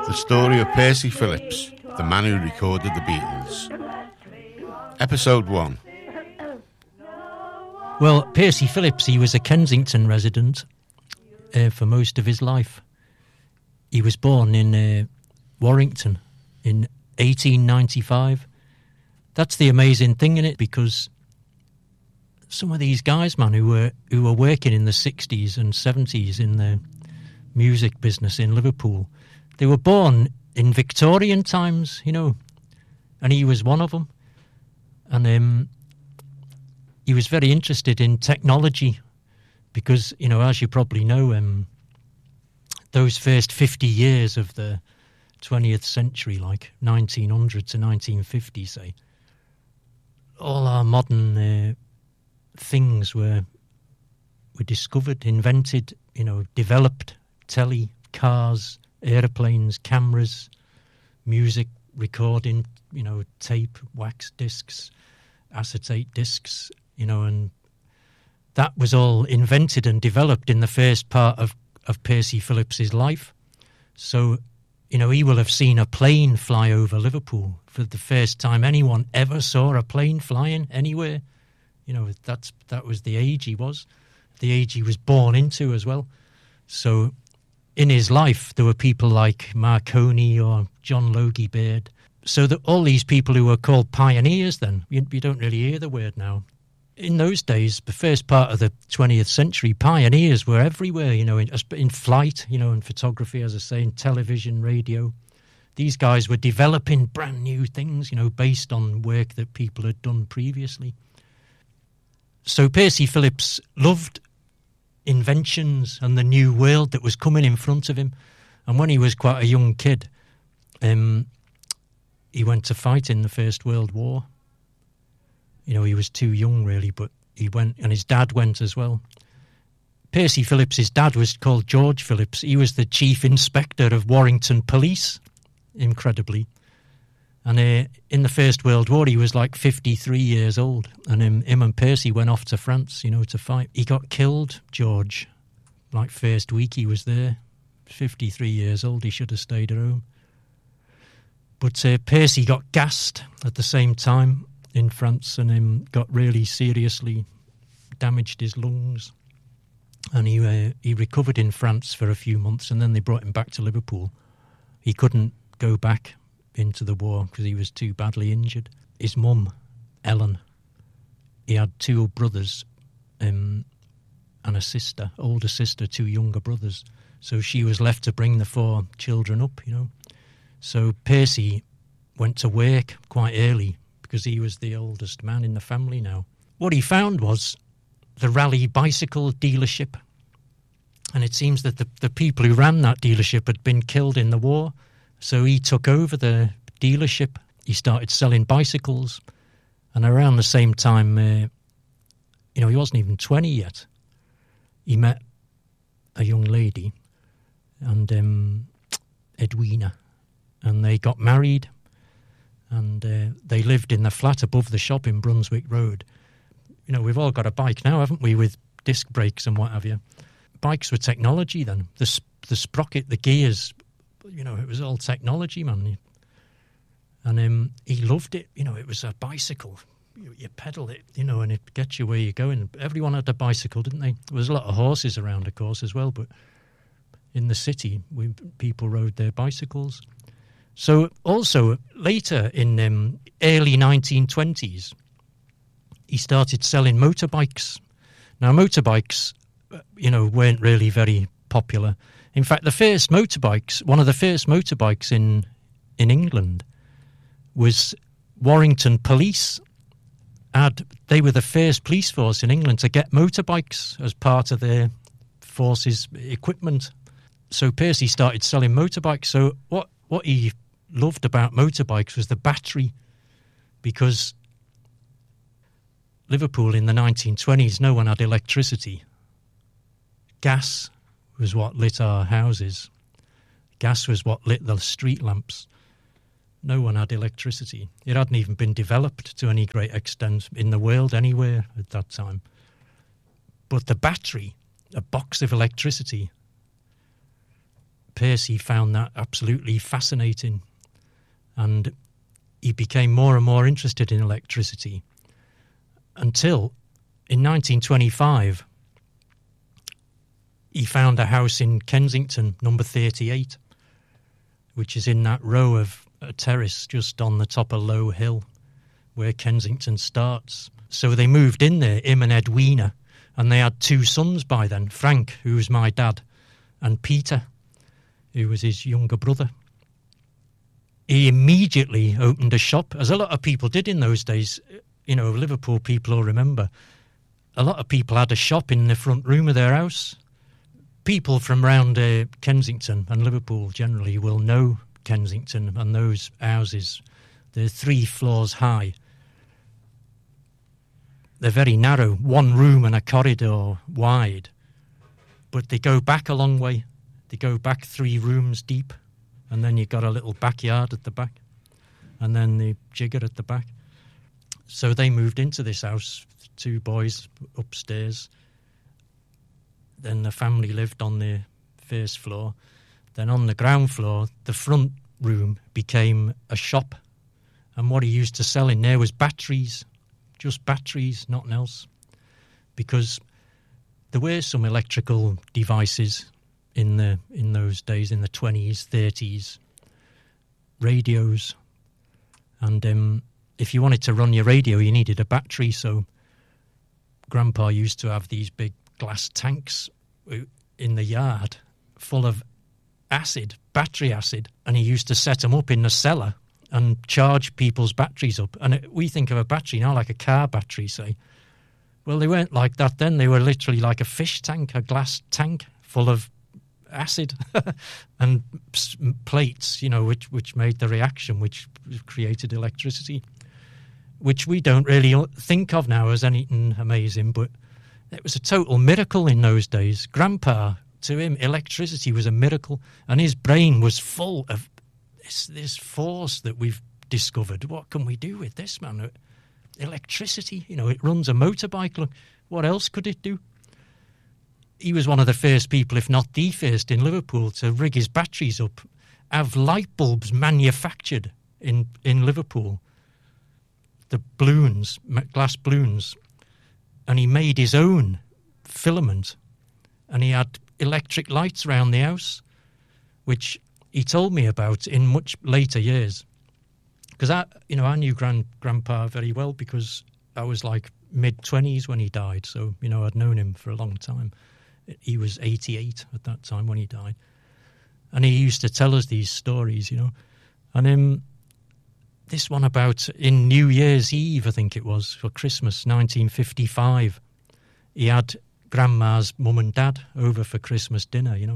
The story of Percy Phillips, the man who recorded the Beatles. Episode 1. Well, Percy Phillips, he was a Kensington resident for most of his life. He was born in Warrington in 1895. That's the amazing thing in it, because some of these guys, man, who were working in the 60s and 70s in the music business in Liverpool, they were born in Victorian times, you know, and he was one of them. And he was very interested in technology because, you know, as you probably know, those first 50 years of the 20th century, like 1900 to 1950, say, all our modern things were discovered, invented, you know, developed. Telly, cars, aeroplanes, cameras, music, recording, you know, tape, wax discs, acetate discs, you know, and that was all invented and developed in the first part of Percy Phillips's life. So, you know, he will have seen a plane fly over Liverpool for the first time anyone ever saw a plane flying anywhere. You know, that was the age he was, the age he was born into as well. So in his life, there were people like Marconi or John Logie Baird. So that all these people who were called pioneers then, you don't really hear the word now. In those days, the first part of the 20th century, pioneers were everywhere, you know, in flight, you know, in photography, as I say, in television, radio. These guys were developing brand new things, you know, based on work that people had done previously. So Percy Phillips loved inventions and the new world that was coming in front of him. And when he was quite a young kid, he went to fight in the First World War. You know, he was too young, really, but he went, and his dad went as well. Percy Phillips, his dad was called George Phillips. He was the chief inspector of Warrington Police, incredibly. And in the First World War, he was like 53 years old. And him and Percy went off to France, you know, to fight. He got killed, George, like first week he was there. 53 years old, he should have stayed at home. But Percy got gassed at the same time in France and got really seriously damaged his lungs. And he recovered in France for a few months, and then they brought him back to Liverpool. He couldn't go back into the war because he was too badly injured. His mum, Ellen, he had two brothers and a sister, older sister, two younger brothers. So she was left to bring the four children up, you know. So Percy went to work quite early because he was the oldest man in the family now. What he found was the Raleigh bicycle dealership. And it seems that the people who ran that dealership had been killed in the war. So he took over the dealership. He started selling bicycles. And around the same time, you know, he wasn't even 20 yet. He met a young lady, and Edwina. And they got married. And they lived in the flat above the shop in Brunswick Road. You know, we've all got a bike now, haven't we, with disc brakes and what have you. Bikes were technology then. The sprocket, the gears, you know, it was all technology, man. And he loved it. You know, it was a bicycle. You pedal it, you know, and it gets you where you're going. Everyone had a bicycle, didn't they? There was a lot of horses around, of course, as well. But in the city, people rode their bicycles. So also, later in early 1920s, he started selling motorbikes. Now, motorbikes, you know, weren't really very popular. In fact, one of the first motorbikes in England was Warrington Police. They were the first police force in England to get motorbikes as part of their force's equipment. So Percy started selling motorbikes. So what he loved about motorbikes was the battery, because Liverpool in the 1920s, no one had electricity. Gas was what lit our houses. Gas was what lit the street lamps. No one had electricity. It hadn't even been developed to any great extent in the world anywhere at that time. But the battery, a box of electricity, Percy found that absolutely fascinating, and he became more and more interested in electricity until in 1925 he found a house in Kensington, number 38, which is in that row of a terrace just on the top of Low Hill where Kensington starts. So they moved in there, him and Edwina, and they had 2 sons by then, Frank, who was my dad, and Peter, who was his younger brother. He immediately opened a shop, as a lot of people did in those days. You know, Liverpool people will remember. A lot of people had a shop in the front room of their house. People from around Kensington and Liverpool generally will know Kensington and those houses. They're 3 floors high. They're very narrow, 1 room and a corridor wide. But they go back a long way. They go back 3 rooms deep. And then you've got a little backyard at the back. And then the jigger at the back. So they moved into this house, 2 boys upstairs. Then the family lived on the first floor. Then on the ground floor, the front room became a shop. And what he used to sell in there was batteries. Just batteries, nothing else. Because there were some electrical devices in those days, in the 20s, 30s, radios. And if you wanted to run your radio, you needed a battery. So Grandpa used to have these big glass tanks in the yard full of acid, battery acid, and he used to set them up in the cellar and charge people's batteries up. And we think of a battery now like a car battery, say. Well, they weren't like that then. They were literally like a fish tank, a glass tank full of acid and plates, you know, which made the reaction, which created electricity, which we don't really think of now as anything amazing, but it was a total miracle in those days. Grandpa, to him, electricity was a miracle, and his brain was full of this force that we've discovered. What can we do with this, man? Electricity, you know, it runs a motorbike. Look, what else could it do? He was one of the first people, if not the first, in Liverpool to rig his batteries up, have light bulbs manufactured in Liverpool, the balloons, glass balloons, and he made his own filament, and he had electric lights around the house, which he told me about in much later years. Because I knew Grandpa very well because I was like mid-20s when he died, so, you know, I'd known him for a long time. He was 88 at that time when he died. And he used to tell us these stories, you know. And this one about in New Year's Eve, I think it was, for Christmas, 1955, he had Grandma's mum and dad over for Christmas dinner, you know.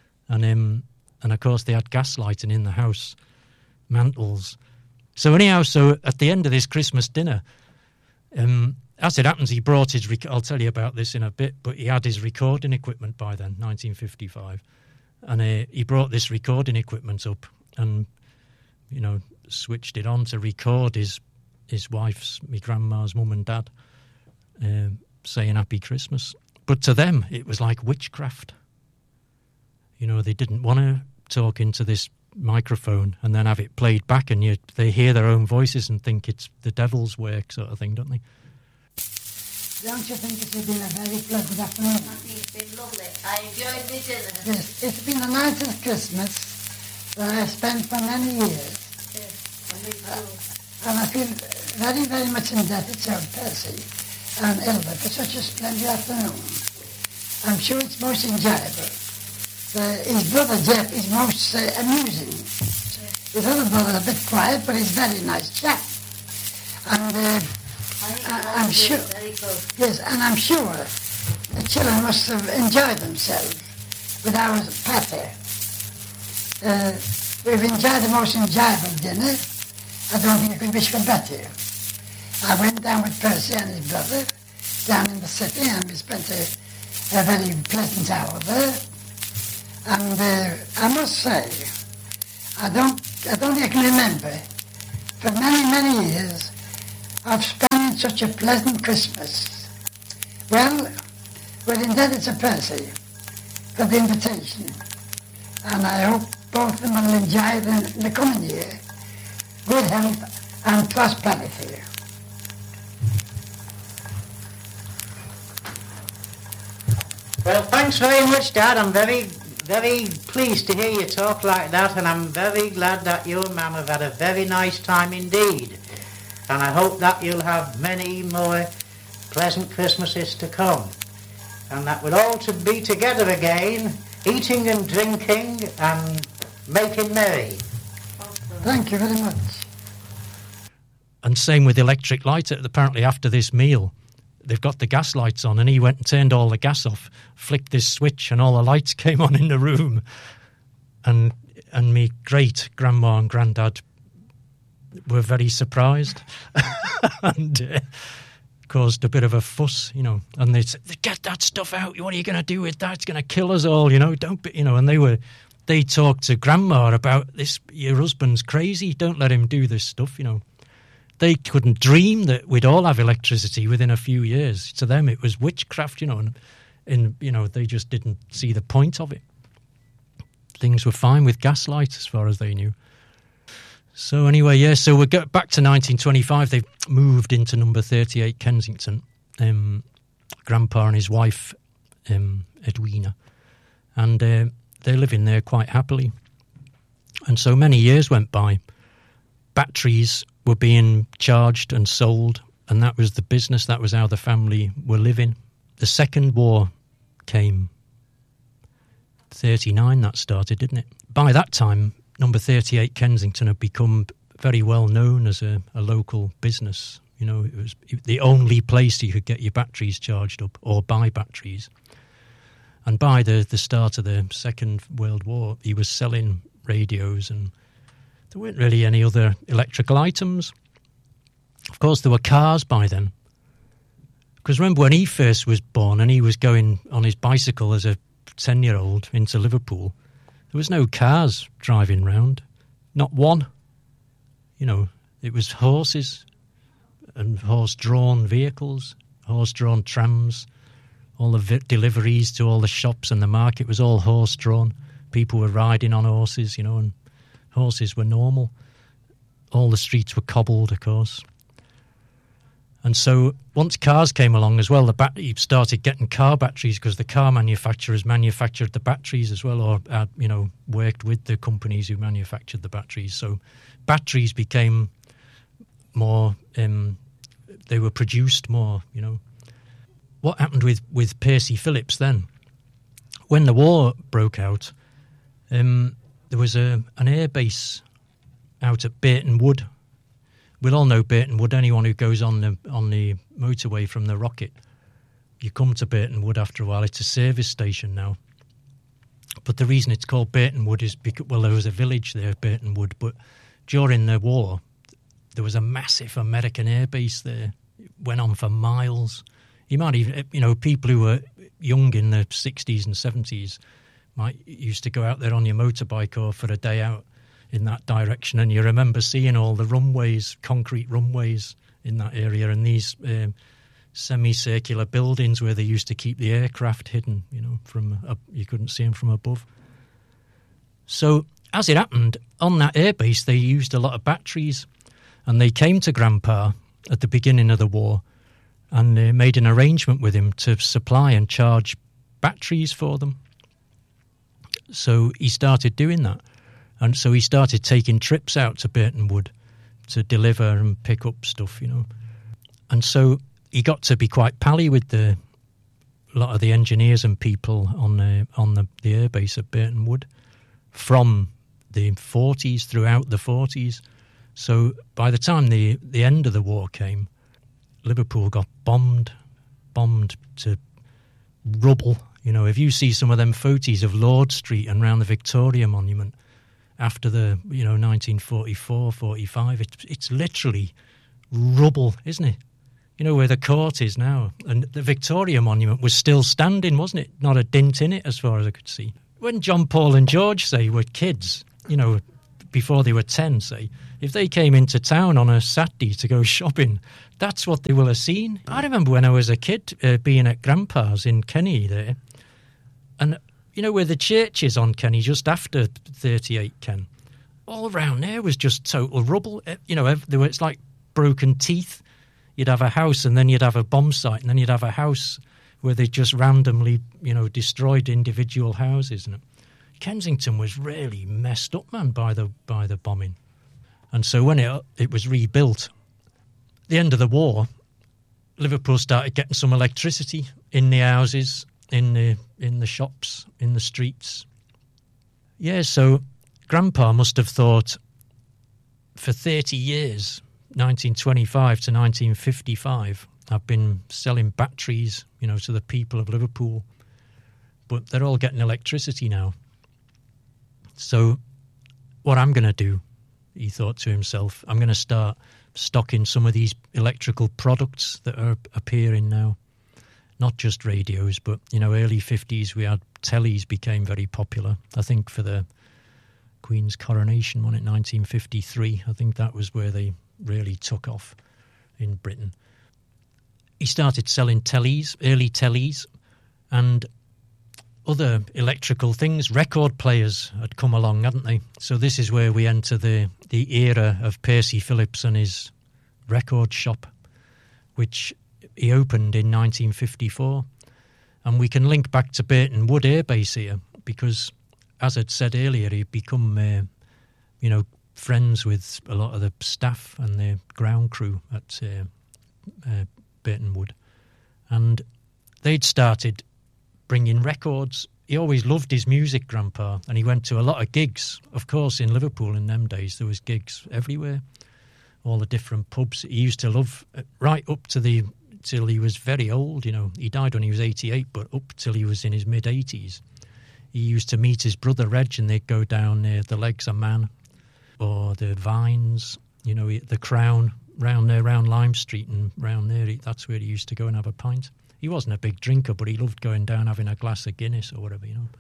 And of course they had gas lighting in the house, mantles. So anyhow, at the end of this Christmas dinner, as it happens, he brought his... I'll tell you about this in a bit, but he had his recording equipment by then, 1955. And he brought this recording equipment up and, you know, switched it on to record his wife's, my grandma's mum and dad, saying Happy Christmas. But to them, it was like witchcraft. You know, they didn't want to talk into this microphone and then have it played back, and they hear their own voices and think it's the devil's work sort of thing, don't they? Don't you think it's been a very pleasant afternoon? It's been lovely. I enjoyed the dinner. Yes, it's been the nicest Christmas that I've spent for many years. Yes, me too. And I feel very, very much indebted to Percy and Elba for such a splendid afternoon. I'm sure it's most enjoyable. His brother Jeff is most amusing. His other brother is a bit quiet, but he's a very nice chap. And I'm sure, yes, and I'm sure the children must have enjoyed themselves with our party. We've enjoyed the most enjoyable dinner. I don't think I could wish for better. I went down with Percy and his brother down in the city, and we spent a very pleasant hour there. And I must say, I don't think I can remember for many, many years of spending such a pleasant Christmas. Well, we're indebted to Percy for the invitation. and I hope both of them will enjoy the coming year. Good health and prosperity. Well, thanks very much, Dad. I'm very, very pleased to hear you talk like that, and I'm very glad that you and Mum have had a very nice time indeed. And I hope that you'll have many more pleasant Christmases to come. And that we'll all to be together again, eating and drinking and making merry. Thank you very much. And same with electric light. Apparently after this meal, they've got the gas lights on, and he went and turned all the gas off, flicked this switch, and all the lights came on in the room. And me great grandma and granddad were very surprised and caused a bit of a fuss, you know. And they said, "Get that stuff out! What are you going to do with that? It's going to kill us all, you know. Don't be, you know." And they talked to grandma about this. Your husband's crazy. Don't let him do this stuff, you know. They couldn't dream that we'd all have electricity within a few years. To them, it was witchcraft, you know, and you know, they just didn't see the point of it. Things were fine with gaslight as far as they knew. So anyway, yeah, so we go back to 1925. They moved into number 38 Kensington, Grandpa and his wife, Edwina, and they're living there quite happily. And so many years went by. Batteries were being charged and sold, and that was the business. That was how the family were living. The Second War came. 39 that started, didn't it? By that time, number 38 Kensington had become very well known as a local business. You know, it was the only place you could get your batteries charged up or buy batteries. And by the start of the Second World War, he was selling radios, and there weren't really any other electrical items. Of course, there were cars by then. Because remember when he first was born and he was going on his bicycle as a 10-year-old into Liverpool, there was no cars driving round. Not one. You know, it was horses and horse-drawn vehicles, horse-drawn trams. All the deliveries to all the shops and the market was all horse-drawn. People were riding on horses, you know, and horses were normal. All the streets were cobbled, of course. And so once cars came along as well, you started getting car batteries because the car manufacturers manufactured the batteries as well, or, you know, worked with the companies who manufactured the batteries. So batteries became more, they were produced more, you know. What happened with Percy Phillips then? When the war broke out, there was an air base out at Burton Wood. We'll all know Burton Wood. Anyone who goes on the motorway from the Rocket, you come to Burton Wood after a while. It's a service station now. But the reason it's called Burton Wood is because, well, there was a village there, Burton Wood, but during the war, there was a massive American air base there. It went on for miles. You might even, you know, people who were young in the 60s and 70s used to go out there on your motorbike or for a day out in that direction, and you remember seeing all the runways, concrete runways in that area, and these semicircular buildings where they used to keep the aircraft hidden, you know, you couldn't see them from above. So as it happened, on that airbase they used a lot of batteries, and they came to Grandpa at the beginning of the war and made an arrangement with him to supply and charge batteries for them. So he started doing that. And so he started taking trips out to Burton Wood to deliver and pick up stuff, you know. And so he got to be quite pally with a lot of the engineers and people on the airbase at Burton Wood from the 40s, throughout the 40s. So by the time the end of the war came, Liverpool got bombed to rubble. You know, if you see some of them photos of Lord Street and round the Victoria Monument after the, you know, 1944, 45, it's literally rubble, isn't it? You know, where the court is now. And the Victoria Monument was still standing, wasn't it? Not a dint in it, as far as I could see. When John, Paul and George, say, were kids, you know, before they were 10, say, if they came into town on a Saturday to go shopping, that's what they will have seen. I remember when I was a kid being at Grandpa's in Kenny there, and You know where the church is on Kenny, just after 38 Ken? All around there was just total rubble. You know, it's like broken teeth. You'd have a house and then you'd have a bomb site and then you'd have a house where they just randomly, you know, destroyed individual houses. And Kensington was really messed up, man, by the bombing. And so when it was rebuilt, the end of the war, Liverpool started getting some electricity in the houses, in the shops, in the streets. Yeah, so Grandpa must have thought for 30 years, 1925 to 1955, I've been selling batteries, you know, to the people of Liverpool, but they're all getting electricity now. So what I'm going to do, he thought to himself, I'm going to start stocking some of these electrical products that are appearing now. Not just radios, but, you know, early 50s we had tellies became very popular. I think for the Queen's coronation one in 1953, I think that was where they really took off in Britain. He started selling tellies, early tellies, and other electrical things. Record players had come along, hadn't they? So this is where we enter the era of Percy Phillips and his record shop, which he opened in 1954. And we can link back to Burton Wood Air Base here because, as I'd said earlier, he'd become, you know, friends with a lot of the staff and the ground crew at Burton Wood. And they'd started bringing records. He always loved his music, Grandpa, and he went to a lot of gigs. Of course, in Liverpool in them days, there was gigs everywhere, all the different pubs. He used to love right up to till he was very old, you know. He died when he was 88, but up till he was in his mid-80s. He used to meet his brother Reg, and they'd go down near the Legs of Man or the Vines, you know, the Crown, round there, round Lime Street and round there. That's where he used to go and have a pint. He wasn't a big drinker, but he loved going down having a glass of Guinness or whatever, you know.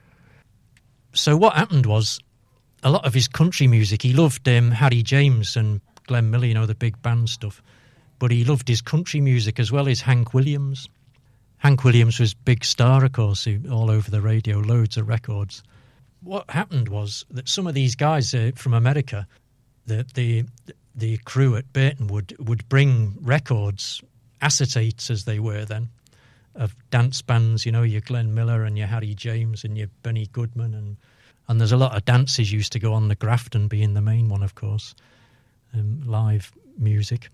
So what happened was, a lot of his country music, he loved Harry James and Glenn Miller, you know, the big band stuff, but he loved his country music as well as Hank Williams. Hank Williams was a big star, of course, all over the radio, loads of records. What happened was that some of these guys from America, the crew at Burton would bring records, acetates as they were then, of dance bands, you know, your Glenn Miller and your Harry James and your Benny Goodman, and there's a lot of dances used to go on, the Grafton being the main one, of course, live music.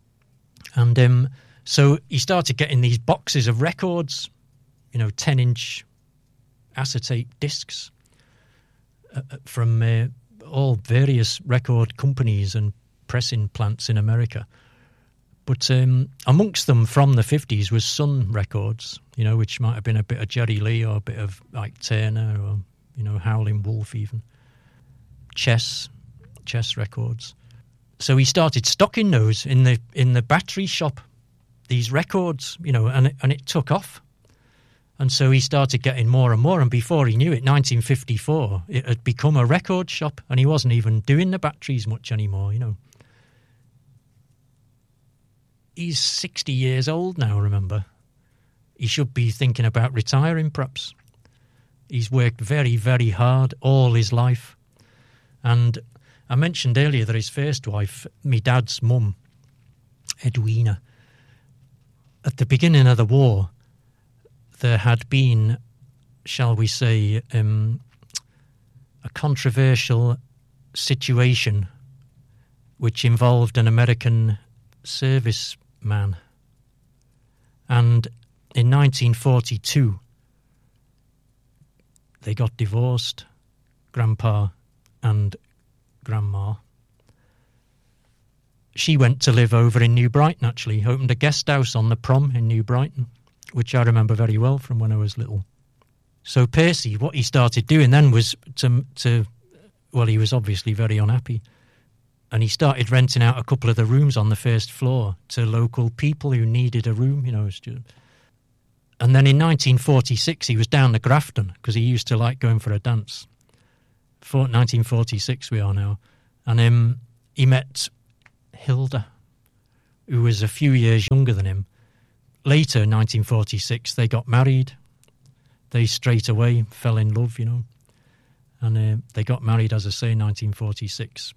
And so he started getting these boxes of records, you know, 10-inch acetate discs from all various record companies and pressing plants in America. But amongst them from the 50s was Sun Records, you know, which might have been a bit of Jerry Lee or a bit of Ike Turner or, you know, Howlin' Wolf even. Chess Records. So he started stocking those in the battery shop, these records, you know, and it took off. And so he started getting more and more, and before he knew it, 1954, it had become a record shop, and he wasn't even doing the batteries much anymore, you know. He's 60 years old now, remember. He should be thinking about retiring, perhaps. He's worked very, very hard all his life. And I mentioned earlier that his first wife, my dad's mum, Edwina, at the beginning of the war, there had been, shall we say, a controversial situation which involved an American serviceman. And in 1942, they got divorced, Grandpa and Grandma. She went to live over in New Brighton, actually, opened a guest house on the Prom in New Brighton, which I remember very well from when I was little. So Percy, what he started doing then was well, he was obviously very unhappy, and he started renting out a couple of the rooms on the first floor to local people who needed a room, you know. And then in 1946, he was down the Grafton, because he used to like going for a dance. 1946 we are now. And he met Hilda, who was a few years younger than him. Later, in 1946, they got married. they straight away fell in love, you know. And they got married, as I say, in 1946.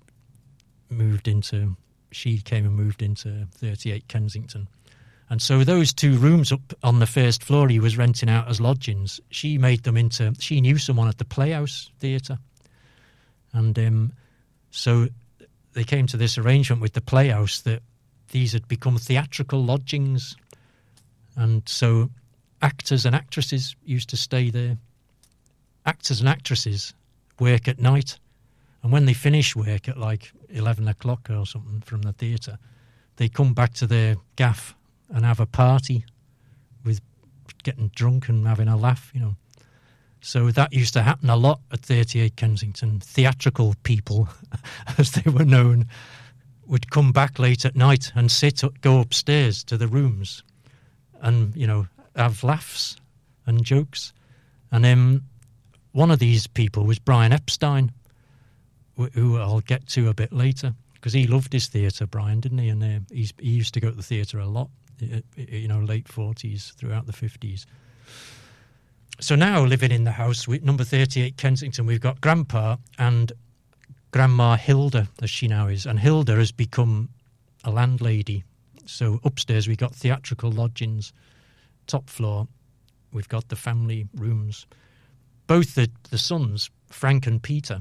She came and moved into 38 Kensington. And so those 2 rooms up on the first floor he was renting out as lodgings, she knew someone at the Playhouse Theatre. And so they came to this arrangement with the Playhouse that these had become theatrical lodgings. And so actors and actresses used to stay there. Actors and actresses work at night. And when they finish work at like 11 o'clock or something from the theatre, they come back to their gaff and have a party with getting drunk and having a laugh, you know. So that used to happen a lot at 38 Kensington. Theatrical people, as they were known, would come back late at night and go upstairs to the rooms and, you know, have laughs and jokes. And then one of these people was Brian Epstein, who I'll get to a bit later, because he loved his theatre, Brian, didn't he? And he used to go to the theatre a lot, you know, late 40s, throughout the 50s. So now living in the house with number 38 Kensington, we've got Grandpa and Grandma Hilda, as she now is. And Hilda has become a landlady. So upstairs we've got theatrical lodgings. Top floor, we've got the family rooms. Both the sons, Frank and Peter.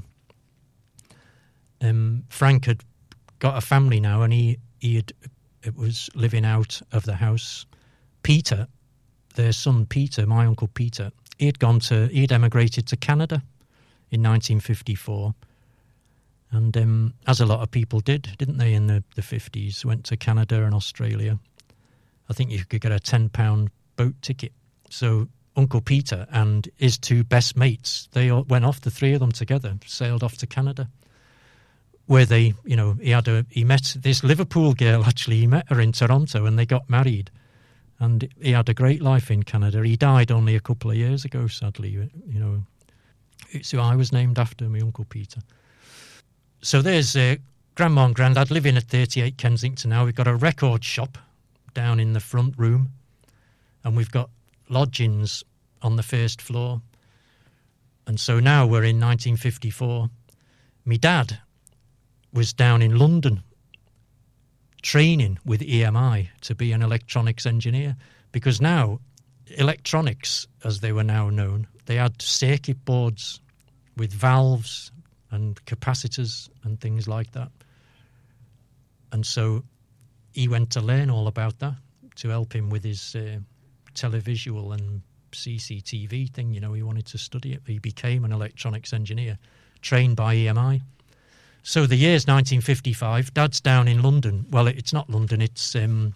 Frank had got a family now, and he was living out of the house. Peter, their son Peter, my Uncle Peter, he'd emigrated to Canada in 1954. And as a lot of people didn't they, in the 50s, went to Canada and Australia. I think you could get a £10 boat ticket. So Uncle Peter and his 2 best mates, they all went off, the 3 of them together, sailed off to Canada, where they, you know, he met this Liverpool girl, actually. He met her in Toronto and they got married. And he had a great life in Canada. He died only a couple of years ago, sadly. You know, it's who I was named after, my Uncle Peter. So there's Grandma and Grandad living at 38 Kensington now. We've got a record shop down in the front room. And we've got lodgings on the first floor. And so now we're in 1954. My dad was down in London training with EMI to be an electronics engineer, because now electronics, as they were now known, they had circuit boards with valves and capacitors and things like that. And so he went to learn all about that to help him with his televisual and CCTV thing. You know, he wanted to study it. He became an electronics engineer, trained by EMI. So the year's 1955. Dad's down in London. Well, it's not London. It's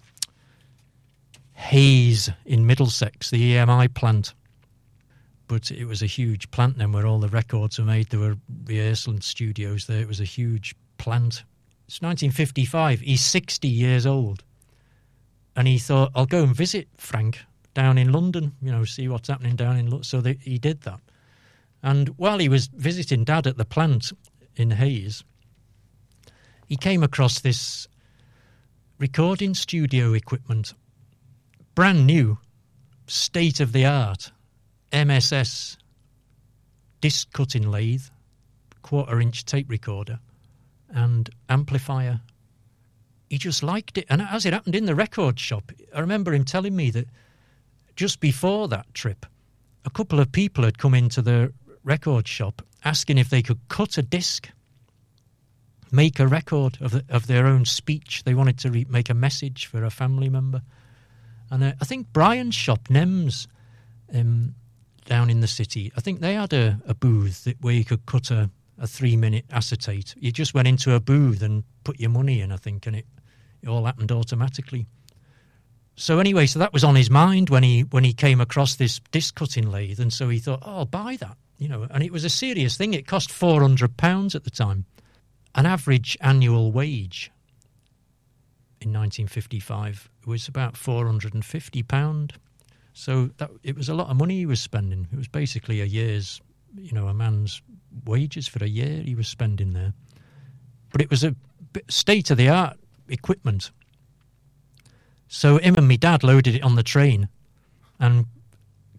Hayes in Middlesex, the EMI plant. But it was a huge plant then, where all the records were made. There were rehearsal studios there. It was a huge plant. It's 1955. He's 60 years old. And he thought, I'll go and visit Frank down in London, you know, see what's happening down in London. So he did that. And while he was visiting Dad at the plant in Hayes, he came across this recording studio equipment, brand new, state-of-the-art, MSS disc cutting lathe, 1/4-inch tape recorder, and amplifier. He just liked it. And as it happened in the record shop, I remember him telling me that just before that trip, a couple of people had come into the record shop asking if they could cut a disc, make a record of their own speech. They wanted to make a message for a family member. And I think Brian's shop, Nems, down in the city, I think they had a booth where you could cut a 3-minute acetate. You just went into a booth and put your money in, I think, and it all happened automatically. So anyway, so that was on his mind when he came across this disc cutting lathe, and so he thought, oh, I'll buy that, you know. And it was a serious thing. It cost £400 at the time. An average annual wage in 1955 was about £450. So it was a lot of money he was spending. It was basically a year's, you know, a man's wages for a year he was spending there. But it was a state-of-the-art equipment. So him and my dad loaded it on the train and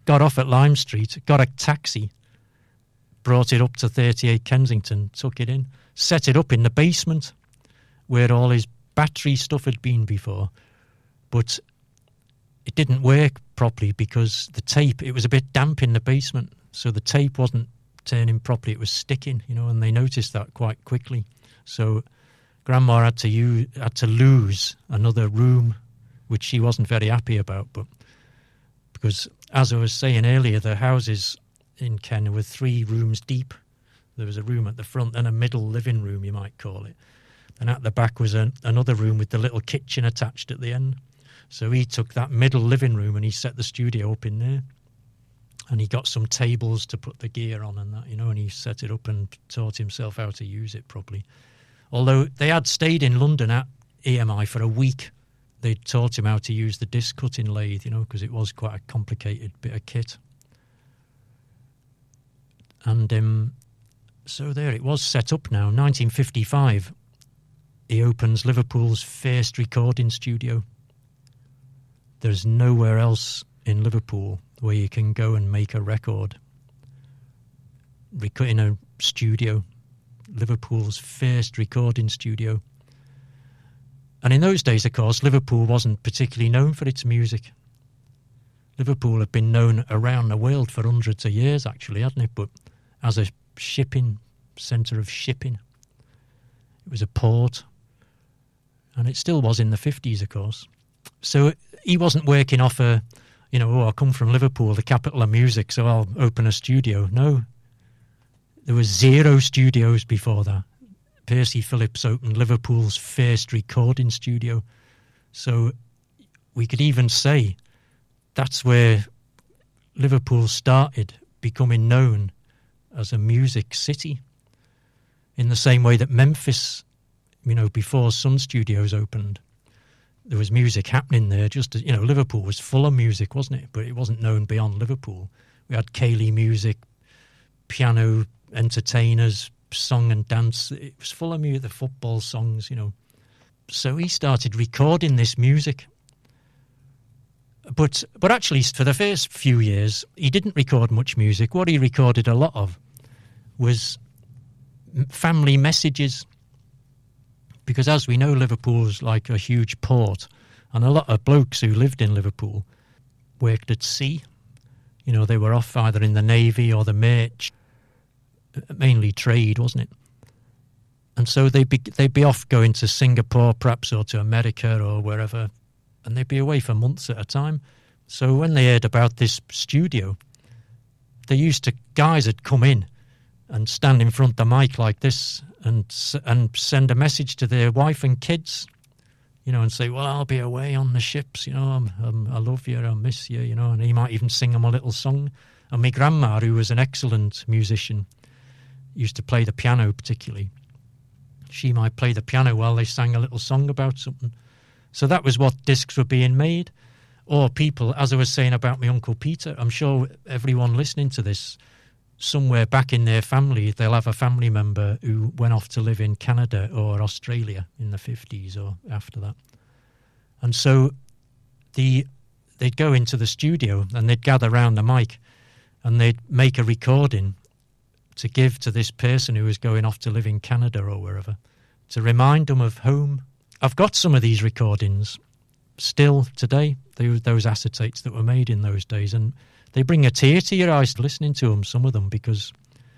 got off at Lime Street, got a taxi, brought it up to 38 Kensington, took it in, set it up in the basement where all his battery stuff had been before. But it didn't work properly because the tape, it was a bit damp in the basement, so the tape wasn't turning properly, it was sticking, and they noticed that quite quickly. So Grandma had to lose another room, which she wasn't very happy about, but because, as I was saying earlier, the houses in Ken were 3 rooms deep. There was a room at the front and a middle living room, you might call it. And at the back was another room with the little kitchen attached at the end. So he took that middle living room and he set the studio up in there. And he got some tables to put the gear on and that, and he set it up and taught himself how to use it properly. Although they had stayed in London at EMI for a week, they'd taught him how to use the disc cutting lathe, because it was quite a complicated bit of kit. And so there it was, set up now. 1955, he opens Liverpool's first recording studio. There's nowhere else in Liverpool where you can go and make a record in a studio. Liverpool's first recording studio. And in those days, of course, Liverpool wasn't particularly known for its music. Liverpool had been known around the world for hundreds of years, actually, hadn't it? But as a centre of shipping. It was a port. And it still was in the 50s, of course. So he wasn't working off I come from Liverpool, the capital of music, so I'll open a studio. No. There were 0 studios before that. Percy Phillips opened Liverpool's first recording studio. So we could even say that's where Liverpool started becoming known as a music city. In the same way that Memphis, before Sun Studios opened, there was music happening there. Just as, Liverpool was full of music, wasn't it? But it wasn't known beyond Liverpool. We had Ceilidh music, piano entertainers, song and dance. It was full of music, the football songs, So he started recording this music. But actually, for the first few years, he didn't record much music. What he recorded a lot of was family messages. Because as we know, Liverpool's like a huge port, and a lot of blokes who lived in Liverpool worked at sea. They were off either in the Navy or the Merch, mainly trade, wasn't it? And so they'd be off going to Singapore, perhaps, or to America or wherever, and they'd be away for months at a time. So when they heard about this studio, guys had come in and stand in front of the mic like this and send a message to their wife and kids, and say, well, I'll be away on the ships, I love you, I miss you, and he might even sing them a little song. And my grandma, who was an excellent musician, used to play the piano particularly. She might play the piano while they sang a little song about something. So that was what discs were being made. Or people, as I was saying about my Uncle Peter, I'm sure everyone listening to this, somewhere back in their family, they'll have a family member who went off to live in Canada or Australia in the 50s or after that. And so they'd go into the studio and they'd gather around the mic and they'd make a recording to give to this person who was going off to live in Canada or wherever, to remind them of home. I've got some of these recordings still today, those acetates that were made in those days, and they bring a tear to your eyes listening to them, some of them, because,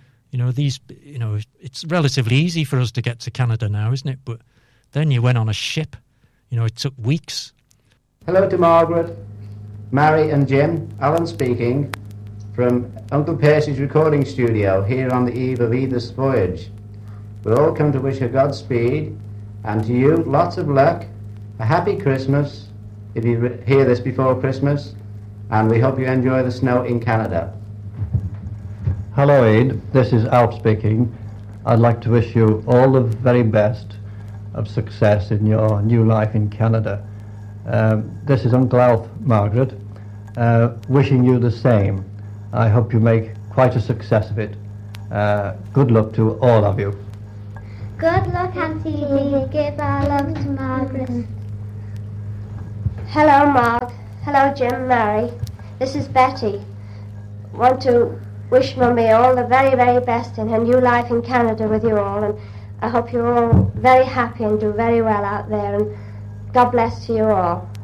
it's relatively easy for us to get to Canada now, isn't it? But then you went on a ship, it took weeks. Hello to Margaret, Mary and Jim, Alan speaking, from Uncle Percy's recording studio here on the eve of Edith's voyage. We all come to wish her Godspeed, and to you, lots of luck, a happy Christmas, if you hear this before Christmas, and we hope you enjoy the snow in Canada. Hello, Aid. This is Alf speaking. I'd like to wish you all the very best of success in your new life in Canada. This is Uncle Alf, Margaret, wishing you the same. I hope you make quite a success of it. Good luck to all of you. Good luck, Auntie Lee. Give our love to Margaret. Hello, Mark. Hello, Jim, Mary. This is Betty. want to wish Mummy all the very, very best in her new life in Canada with you all, and I hope you're all very happy and do very well out there, and God bless to you all.